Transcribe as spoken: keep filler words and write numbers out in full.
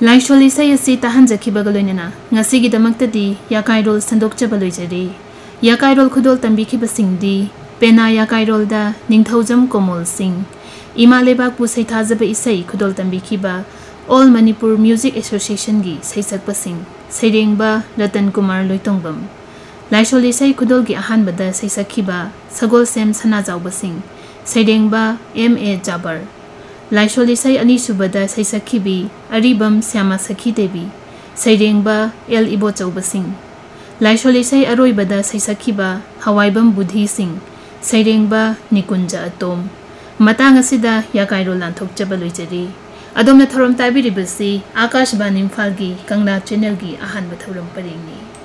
Lysol इसाई असि ताहनजखिबगा लोइनना ngasigidamakta yakairol sandokchaba loijari yakairol khudol tambikibasingdi pena yakairol da ningthaujam komol singh imalebak pu saithajaba isai khudol tambikiba All Manipur Music Association gi saisakpa singh sairengba Ratan Kumar Loitongbam laisol isai khudol gi ahanbada saisakhiba sagol sem sanajawba singh sairengba M A Jabar laisol isai ani subada saisakhibi Aribam Syama Sakhi Devi sairengba El Ibo Chauba Singh laisol isai aroibada saisakhiba Hawaibam Budhi Singh sairengba Nikunja Atom matang asida yakairo lanthokchaba loijari adomna thorom tabiribasi Akash Bani Imphal gi Kangna channel gi ahanba thorom paringni